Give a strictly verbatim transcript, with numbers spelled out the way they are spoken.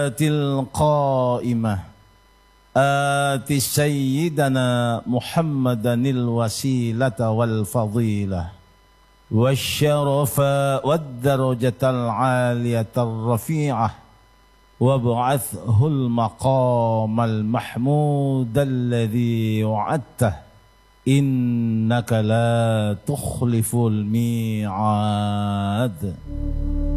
الصلاة القائمة آت سيدنا محمدا الوسيلة والفضيلة والشرف والدرجة العالية الرفيعة وابعثه المقام المحمود الذي وعدته إنك لا تخلف الميعاد.